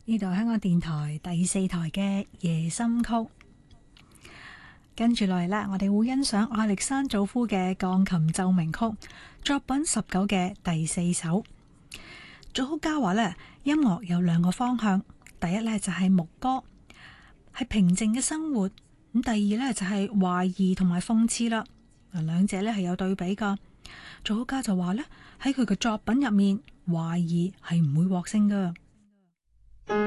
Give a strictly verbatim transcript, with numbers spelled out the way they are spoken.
呢度係香港電台第四台嘅夜心曲，跟住落嚟呢，我哋會欣賞亞歷山祖夫嘅鋼琴奏鳴曲作品十九嘅第四首。祖夫家話呢，音樂有兩個方向，第一呢就係牧歌，係平靜嘅生活；咁第二呢就係懷疑同埋諷刺啦。嗱，兩者呢係有對比噶。祖夫家就話呢，喺佢嘅作品入面，懷疑係唔會獲勝噶。